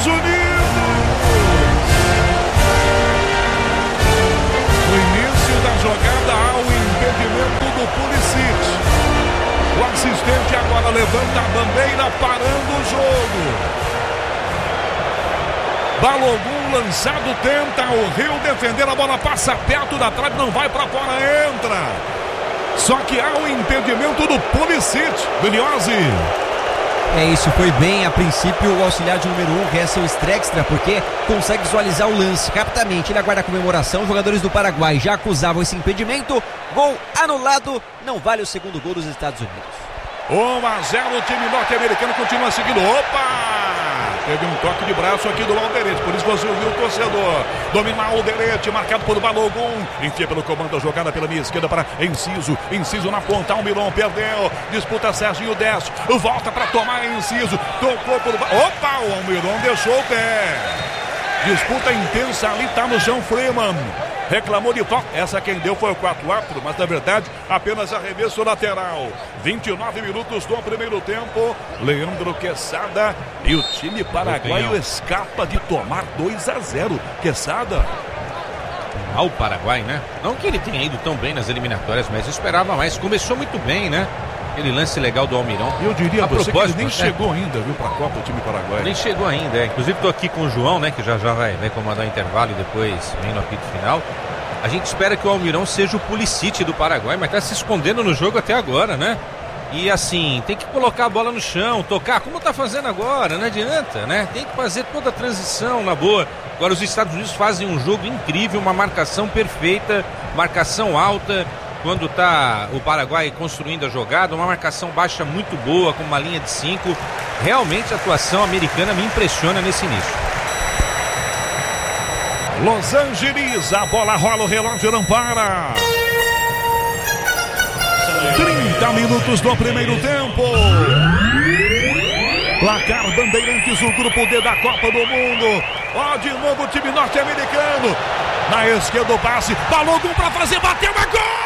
Estados Unidos. No início da jogada há o impedimento do Pulisic. O assistente agora levanta a bandeira parando o jogo. Balogun lançado, tenta o Rio defender, a bola passa perto da trave, não vai para fora, entra. Só que há o impedimento do Pulisic, Daniose. É isso, foi bem a princípio o auxiliar de número 1, Hessel Streckstra, porque consegue visualizar o lance rapidamente, ele aguarda a comemoração. Os jogadores do Paraguai já acusavam esse impedimento, gol anulado, não vale o segundo gol dos Estados Unidos. 1-0, o time norte-americano continua seguindo. Opa! Teve um toque de braço aqui do Alderete, por isso você ouviu o torcedor. Dominar o Alderete, marcado por Balogun. Enfia pelo comando a jogada pela minha esquerda para Enciso. Enciso na ponta, Almiron perdeu. Disputa Serginho desce. Volta para tomar Enciso. Tocou por... Opa! O Almiron deixou o pé. Disputa intensa ali, tá no chão Freeman. Reclamou de falta. Essa quem deu foi o 4-4, mas na verdade apenas arremesso lateral. 29 minutos do primeiro tempo. Leandro Quesada e o time paraguaio escapa de tomar 2-0. Quesada. Ao Paraguai, né? Não que ele tenha ido tão bem nas eliminatórias, mas eu esperava mais. Começou muito bem, né? Aquele lance legal do Almirão. Eu diria a você que ele nem chegou ainda, viu, pra Copa, o time paraguaio. Nem chegou ainda, é. Inclusive tô aqui com o João, né, que já vai comandar o intervalo e depois vem no apito final. A gente espera que o Almirão seja o Pulisic do Paraguai, mas tá se escondendo no jogo até agora, né? E assim, tem que colocar a bola no chão, tocar, como tá fazendo agora, não adianta, né? Tem que fazer toda a transição na boa. Agora os Estados Unidos fazem um jogo incrível, uma marcação perfeita, marcação alta. Quando está o Paraguai construindo a jogada, uma marcação baixa muito boa, com uma linha de 5. Realmente a atuação americana me impressiona nesse início. Los Angeles, a bola rola, o relógio não para. 30 minutos do primeiro tempo. Placar Bandeirantes, o grupo D da Copa do Mundo. Ó, de novo o time norte-americano. Na esquerda o passe, Balogun para fazer, bateu, é gol!